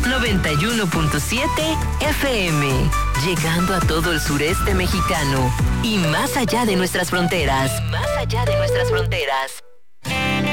91.7 FM, llegando a todo el sureste mexicano y más allá de nuestras fronteras.